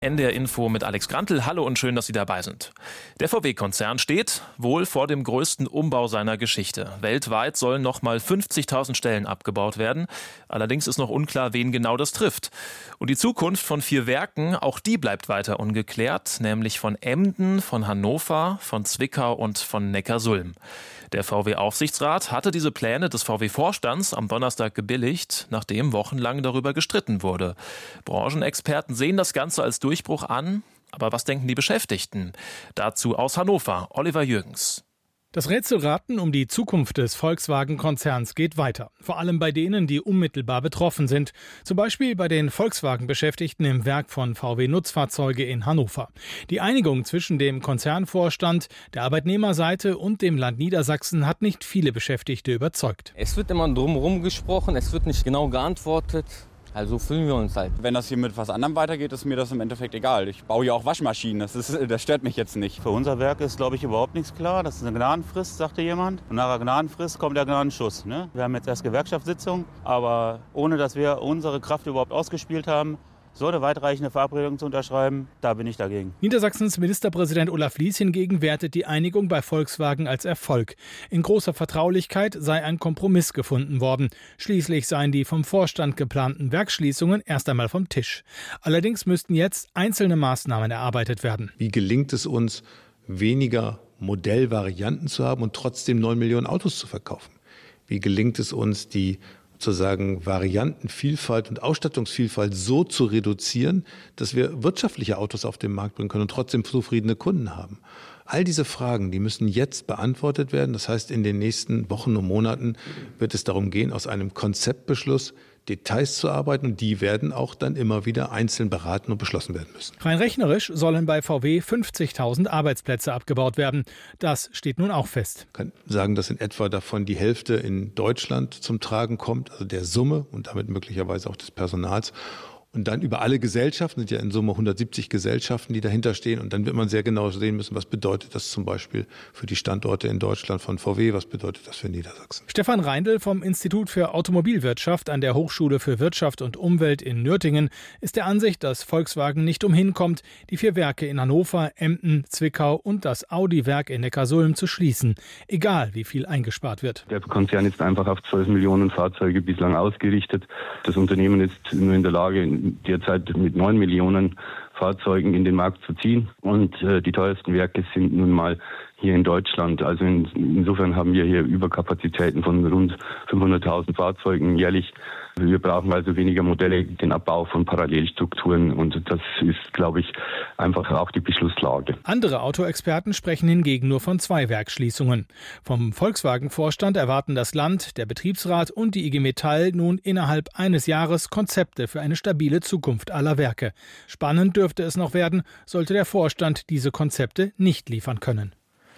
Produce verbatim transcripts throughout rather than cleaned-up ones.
N D R Info mit Alex Grantl. Hallo und schön, dass Sie dabei sind. Der V W-Konzern steht wohl vor dem größten Umbau seiner Geschichte. Weltweit sollen noch mal fünfzigtausend Stellen abgebaut werden. Allerdings ist noch unklar, wen genau das trifft. Und die Zukunft von vier Werken, auch die bleibt weiter ungeklärt, nämlich von Emden, von Hannover, von Zwickau und von Neckarsulm. Der V W-Aufsichtsrat hatte diese Pläne des V W-Vorstands am Donnerstag gebilligt, nachdem wochenlang darüber gestritten wurde. Branchenexperten sehen das Ganze als Durchbruch an. Aber was denken die Beschäftigten? Dazu aus Hannover, Oliver Jürgens. Das Rätselraten um die Zukunft des Volkswagen-Konzerns geht weiter. Vor allem bei denen, die unmittelbar betroffen sind. Zum Beispiel bei den Volkswagen-Beschäftigten im Werk von V W-Nutzfahrzeuge in Hannover. Die Einigung zwischen dem Konzernvorstand, der Arbeitnehmerseite und dem Land Niedersachsen hat nicht viele Beschäftigte überzeugt. Es wird immer drumherum gesprochen, es wird nicht genau geantwortet. Also fühlen wir uns halt. Wenn das hier mit was anderem weitergeht, ist mir das im Endeffekt egal. Ich baue ja auch Waschmaschinen, das, ist, das stört mich jetzt nicht. Für unser Werk ist, glaube ich, überhaupt nichts klar. Das ist eine Gnadenfrist, sagte jemand. Und nach der Gnadenfrist kommt der Gnadenschuss. Ne? Wir haben jetzt erst Gewerkschaftssitzung, aber ohne, dass wir unsere Kraft überhaupt ausgespielt haben, so eine weitreichende Verabredung zu unterschreiben, da bin ich dagegen. Niedersachsens Ministerpräsident Olaf Lies hingegen wertet die Einigung bei Volkswagen als Erfolg. In großer Vertraulichkeit sei ein Kompromiss gefunden worden. Schließlich seien die vom Vorstand geplanten Werksschließungen erst einmal vom Tisch. Allerdings müssten jetzt einzelne Maßnahmen erarbeitet werden. Wie gelingt es uns, weniger Modellvarianten zu haben und trotzdem neun Millionen Autos zu verkaufen? Wie gelingt es uns, die sozusagen Variantenvielfalt und Ausstattungsvielfalt so zu reduzieren, dass wir wirtschaftliche Autos auf den Markt bringen können und trotzdem zufriedene Kunden haben. All diese Fragen, die müssen jetzt beantwortet werden. Das heißt, in den nächsten Wochen und Monaten wird es darum gehen, aus einem Konzeptbeschluss Details zu arbeiten, und die werden auch dann immer wieder einzeln beraten und beschlossen werden müssen. Rein rechnerisch sollen bei V W fünfzigtausend Arbeitsplätze abgebaut werden. Das steht nun auch fest. Ich kann sagen, dass in etwa davon die Hälfte in Deutschland zum Tragen kommt, also der Summe und damit möglicherweise auch des Personals. Und dann über alle Gesellschaften, sind ja in Summe hundertsiebzig Gesellschaften, die dahinter stehen. Und dann wird man sehr genau sehen müssen, was bedeutet das zum Beispiel für die Standorte in Deutschland von V W, was bedeutet das für Niedersachsen. Stefan Reindl vom Institut für Automobilwirtschaft an der Hochschule für Wirtschaft und Umwelt in Nürtingen ist der Ansicht, dass Volkswagen nicht umhin kommt, die vier Werke in Hannover, Emden, Zwickau und das Audi-Werk in Neckarsulm zu schließen. Egal, wie viel eingespart wird. Der Konzern ist einfach auf zwölf Millionen Fahrzeuge bislang ausgerichtet. Das Unternehmen ist nur in der Lage, derzeit mit neun Millionen Fahrzeugen in den Markt zu ziehen. Und äh, die teuersten Werke sind nun mal hier in Deutschland. Also in, insofern haben wir hier Überkapazitäten von rund fünfhunderttausend Fahrzeugen jährlich. Wir brauchen also weniger Modelle, den Abbau von Parallelstrukturen. Und das ist, glaube ich, einfach auch die Beschlusslage. Andere Autoexperten sprechen hingegen nur von zwei Werksschließungen. Vom Volkswagen-Vorstand erwarten das Land, der Betriebsrat und die I G Metall nun innerhalb eines Jahres Konzepte für eine stabile Zukunft aller Werke. Spannend dürfte es noch werden, sollte der Vorstand diese Konzepte nicht liefern können.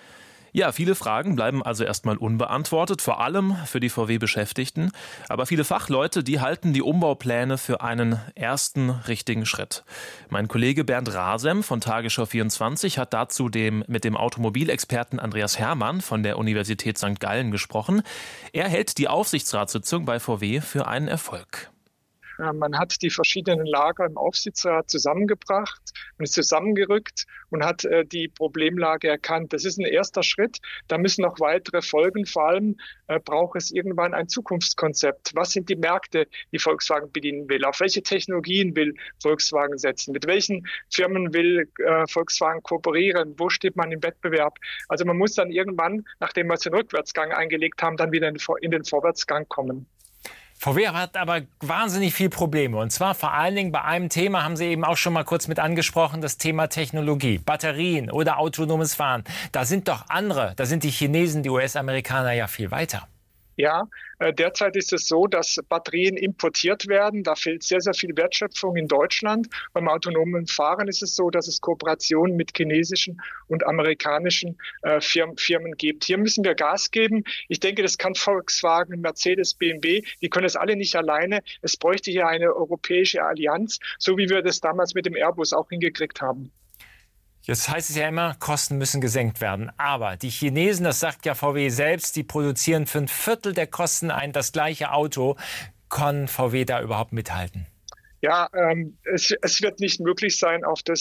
Ja, viele Fragen bleiben also erstmal unbeantwortet, vor allem für die V W-Beschäftigten. Aber viele Fachleute, die halten die Umbaupläne für einen ersten richtigen Schritt. Mein Kollege Bernd Rasem von Tagesschau vierundzwanzig hat dazu dem, mit dem Automobilexperten Andreas Hermann von der Universität Sankt Gallen gesprochen. Er hält die Aufsichtsratssitzung bei V W für einen Erfolg. Man hat die verschiedenen Lager im Aufsichtsrat zusammengebracht und ist zusammengerückt und hat äh, die Problemlage erkannt. Das ist ein erster Schritt. Da müssen noch weitere folgen. Vor allem äh, braucht es irgendwann ein Zukunftskonzept. Was sind die Märkte, die Volkswagen bedienen will? Auf welche Technologien will Volkswagen setzen? Mit welchen Firmen will äh, Volkswagen kooperieren? Wo steht man im Wettbewerb? Also man muss dann irgendwann, nachdem wir den Rückwärtsgang eingelegt haben, dann wieder in, in den Vorwärtsgang kommen. V W hat aber wahnsinnig viele Probleme. Und zwar vor allen Dingen bei einem Thema, haben Sie eben auch schon mal kurz mit angesprochen, das Thema Technologie, Batterien oder autonomes Fahren. Da sind doch andere, da sind die Chinesen, die U S-Amerikaner ja viel weiter. Ja, äh, derzeit ist es so, dass Batterien importiert werden. Da fehlt sehr, sehr viel Wertschöpfung in Deutschland. Beim autonomen Fahren ist es so, dass es Kooperationen mit chinesischen und amerikanischen äh, Firmen, Firmen gibt. Hier müssen wir Gas geben. Ich denke, das kann Volkswagen, Mercedes, B M W. Die können es alle nicht alleine. Es bräuchte hier eine europäische Allianz, so wie wir das damals mit dem Airbus auch hingekriegt haben. Jetzt heißt es ja immer, Kosten müssen gesenkt werden. Aber die Chinesen, das sagt ja V W selbst, die produzieren für ein Viertel der Kosten ein das gleiche Auto. Kann V W da überhaupt mithalten? Ja, ähm, es, es wird nicht möglich sein, auf das